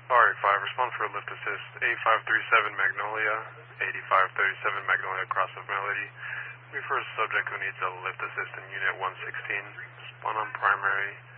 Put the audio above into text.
Alright, 5, respond for a lift assist. 8537 Magnolia, 8537 Magnolia, cross of Melody. Refers subject who needs a lift assist in Unit 116. Spawn on primary.